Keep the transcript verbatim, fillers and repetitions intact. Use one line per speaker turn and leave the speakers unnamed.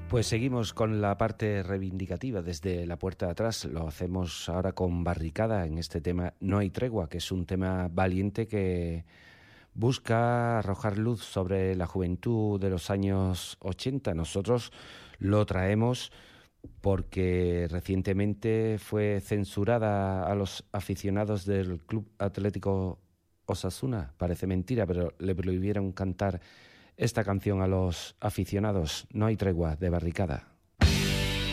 Pues seguimos con la parte reivindicativa desde la puerta de atrás. Lo hacemos ahora con Barricada en este tema No hay tregua, que es un tema valiente que busca arrojar luz sobre la juventud de los años ochenta. Nosotros lo traemos porque recientemente fue censurada a los aficionados del Club Atlético Osasuna. Parece mentira, pero le prohibieron cantar esta canción a los aficionados. No hay tregua, de Barricada.